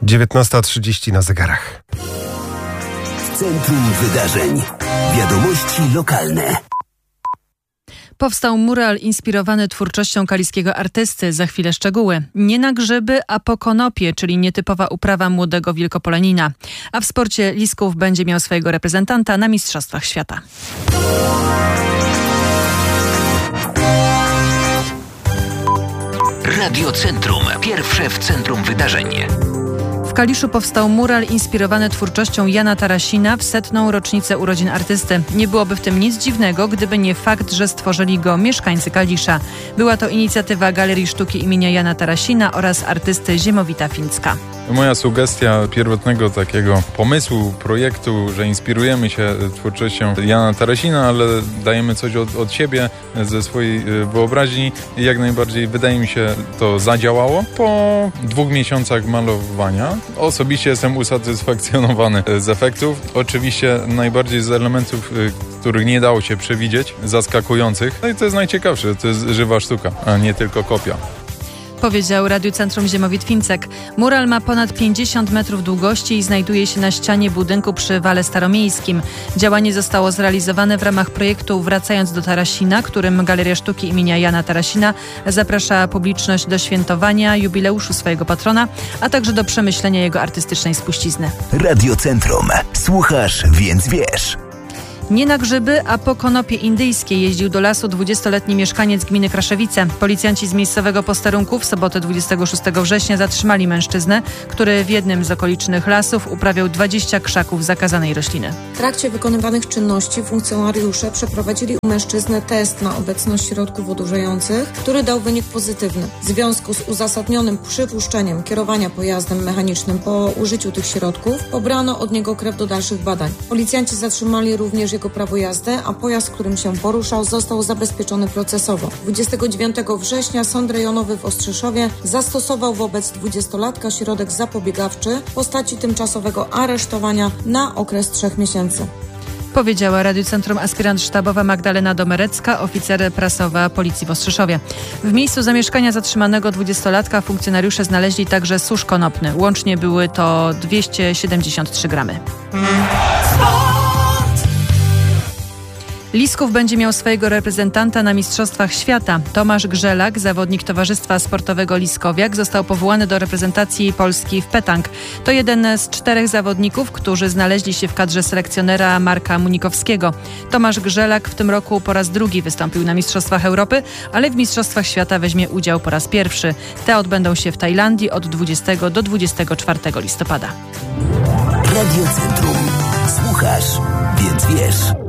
19:30 na zegarach. Centrum Wydarzeń. Wiadomości lokalne. Powstał mural inspirowany twórczością kaliskiego artysty. Za chwilę szczegóły. Nie na grzyby, a po konopie, czyli nietypowa uprawa młodego wielkopolanina. A w sporcie Lisków będzie miał swojego reprezentanta na Mistrzostwach Świata. Radio Centrum. Pierwsze w centrum wydarzeń. W Kaliszu powstał mural inspirowany twórczością Jana Tarasina w 100. rocznicę urodzin artysty. Nie byłoby w tym nic dziwnego, gdyby nie fakt, że stworzyli go mieszkańcy Kalisza. Była to inicjatywa Galerii Sztuki imienia Jana Tarasina oraz artysty Ziemowita Fińska. Moja sugestia pierwotnego takiego pomysłu, projektu, że inspirujemy się twórczością Jana Tarasina, ale dajemy coś od siebie, ze swojej wyobraźni. Jak najbardziej, wydaje mi się, to zadziałało. Po 2 miesiącach malowania osobiście jestem usatysfakcjonowany z efektów. Oczywiście najbardziej z elementów, których nie dało się przewidzieć, zaskakujących. No i to jest najciekawsze, to jest żywa sztuka, a nie tylko kopia. Powiedział Radiu Centrum Ziemowit Fińcek. Mural ma ponad 50 metrów długości i znajduje się na ścianie budynku przy Wale Staromiejskim. Działanie zostało zrealizowane w ramach projektu Wracając do Tarasina, którym Galeria Sztuki imienia Jana Tarasina zaprasza publiczność do świętowania jubileuszu swojego patrona, a także do przemyślenia jego artystycznej spuścizny. Radio Centrum. Słuchasz, więc wiesz. Nie na grzyby, a po konopie indyjskie jeździł do lasu 20-letni mieszkaniec gminy Kraszewice. Policjanci z miejscowego posterunku w sobotę 26 września zatrzymali mężczyznę, który w jednym z okolicznych lasów uprawiał 20 krzaków zakazanej rośliny. W trakcie wykonywanych czynności funkcjonariusze przeprowadzili u mężczyzny test na obecność środków odurzających, który dał wynik pozytywny. W związku z uzasadnionym przypuszczeniem kierowania pojazdem mechanicznym po użyciu tych środków pobrano od niego krew do dalszych badań. Policjanci zatrzymali również jego prawo jazdy, a pojazd, którym się poruszał, został zabezpieczony procesowo. 29 września Sąd Rejonowy w Ostrzyszowie zastosował wobec 20-latka środek zapobiegawczy w postaci tymczasowego aresztowania na okres 3 miesięcy. Powiedziała Radiu Centrum aspirant sztabowa Magdalena Domerecka, oficer prasowa Policji w Ostrzyszowie. W miejscu zamieszkania zatrzymanego 20-latka funkcjonariusze znaleźli także susz konopny. Łącznie były to 273 gramy. Lisków będzie miał swojego reprezentanta na Mistrzostwach Świata. Tomasz Grzelak, zawodnik Towarzystwa Sportowego Liskowiak, został powołany do reprezentacji Polski w petank. To jeden z 4 zawodników, którzy znaleźli się w kadrze selekcjonera Marka Munikowskiego. Tomasz Grzelak w tym roku po raz drugi wystąpił na Mistrzostwach Europy, ale w Mistrzostwach Świata weźmie udział po raz pierwszy. Te odbędą się w Tajlandii od 20 do 24 listopada. Radio Centrum. Słuchasz, więc wiesz.